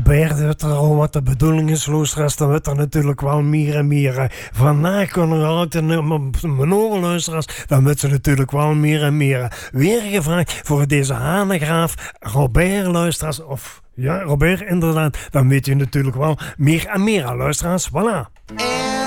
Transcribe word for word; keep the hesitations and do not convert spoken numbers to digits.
Robert weet er al wat de bedoeling is, luisteraars. Dan weet er natuurlijk wel meer en meer. Vandaag kunnen we altijd mijn oren, luisteraars. Dan weet ze natuurlijk wel meer en meer. Weer gevraagd voor deze hanegraaf Robert, luisteraars. Of ja, Robert, inderdaad. Dan weet je natuurlijk wel meer en meer, luisteraars. Voilà.